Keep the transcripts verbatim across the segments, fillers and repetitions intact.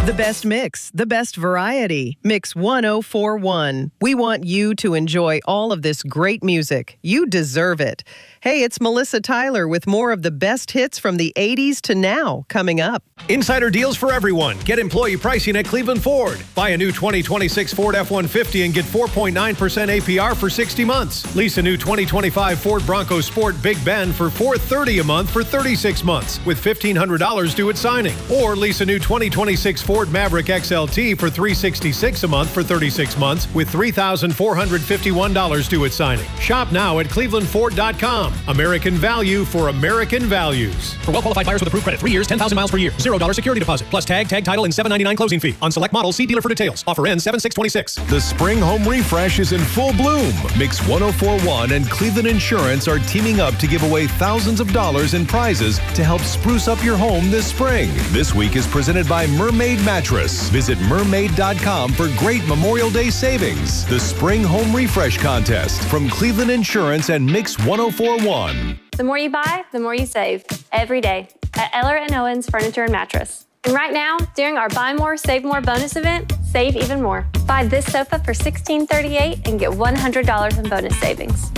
The best mix, the best variety. Mix one oh four point one. We want you to enjoy all of this great music. You deserve it. Hey, it's Melissa Tyler with more of the best hits from the eighties to now coming up. Insider deals for everyone. Get employee pricing at Cleveland Ford. Buy a new twenty twenty-six Ford F one fifty and get four point nine percent A P R for sixty months. Lease a new twenty twenty-five Ford Bronco Sport Big Bend for four hundred thirty dollars a month for thirty-six months with fifteen hundred dollars due at signing. Or lease a new twenty twenty-six Ford Maverick X L T for three hundred sixty-six dollars a month for thirty-six months with three thousand four hundred fifty-one dollars due at signing. Shop now at cleveland ford dot com. American value for American values. For well-qualified buyers with approved credit, three years, ten thousand miles per year, zero dollars security deposit, plus tag, tag title, and seven ninety-nine closing fee. On select models, see dealer for details. Offer ends seven six twenty-six. The spring home refresh is in full bloom. Mix one oh four point one and Cleveland Insurance are teaming up to give away thousands of dollars in prizes to help spruce up your home this spring. This week is presented by Mermaid Mattress. Visit mermaid dot com for great Memorial Day savings. The Spring Home Refresh Contest from Cleveland Insurance and Mix one oh four point one. The more you buy, the more you save. Every day at Eller and Owens Furniture and Mattress. And right now, during our Buy More, Save More bonus event, save even more. Buy this sofa for sixteen thirty-eight and get one hundred dollars in bonus savings.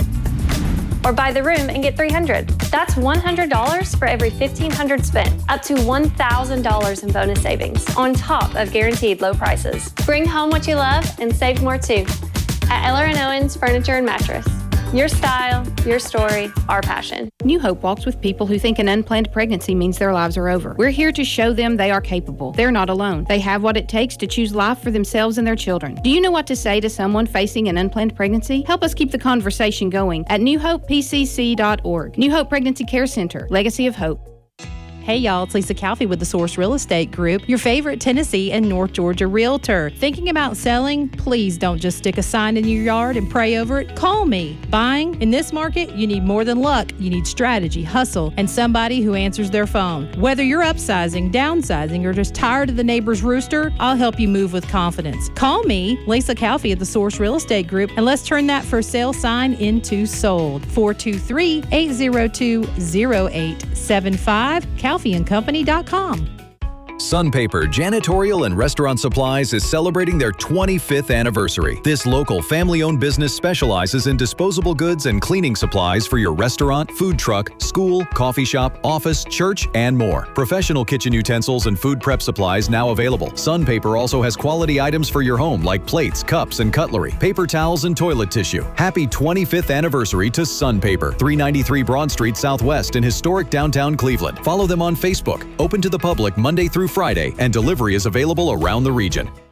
Or buy the room and get three hundred dollars. That's one hundred dollars for every fifteen hundred dollars spent, up to one thousand dollars in bonus savings, on top of guaranteed low prices. Bring home what you love and save more too. At Eller and Owens Furniture and Mattress. Your style, your story, our passion. New Hope walks with people who think an unplanned pregnancy means their lives are over. We're here to show them they are capable. They're not alone. They have what it takes to choose life for themselves and their children. Do you know what to say to someone facing an unplanned pregnancy? Help us keep the conversation going at new hope p c c dot org. New Hope Pregnancy Care Center, Legacy of Hope. Hey y'all, it's Lisa Calfee with the Source Real Estate Group, your favorite Tennessee and North Georgia realtor. Thinking about selling? Please don't just stick a sign in your yard and pray over it. Call me. Buying? In this market, you need more than luck. You need strategy, hustle, and somebody who answers their phone. Whether you're upsizing, downsizing, or just tired of the neighbor's rooster, I'll help you move with confidence. Call me, Lisa Calfee of the Source Real Estate Group, and let's turn that for sale sign into sold. four two three, eight zero two, zero eight seven five. calfee and company dot com. Sunpaper Janitorial and Restaurant Supplies is celebrating their twenty-fifth anniversary. This local family-owned business specializes in disposable goods and cleaning supplies for your restaurant, food truck, school, coffee shop, office, church, and more. Professional kitchen utensils and food prep supplies now available. Sunpaper also has quality items for your home like plates, cups, and cutlery, paper towels, and toilet tissue. Happy twenty-fifth anniversary to Sunpaper, three ninety-three Broad Street Southwest in historic downtown Cleveland. Follow them on Facebook. Open to the public Monday through Friday, and delivery is available around the region.